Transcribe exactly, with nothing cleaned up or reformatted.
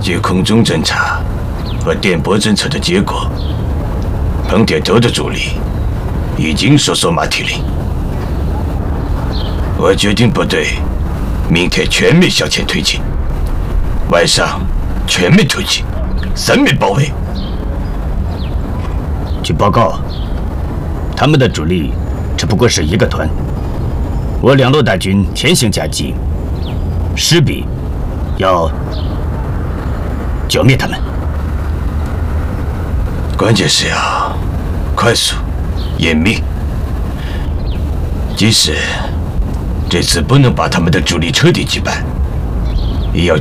据空中侦察和电波侦测的结果，彭铁头的主力已经收索马蹄岭。我决定部队明天全面向前推进，晚上全面突击，三面包围。 据报告，他们的主力只不过是一个团，我两路大军天行夹击，势必要剿灭他们。 关键是要快速、严密。即使这次不能把他们的主力彻底击败，也要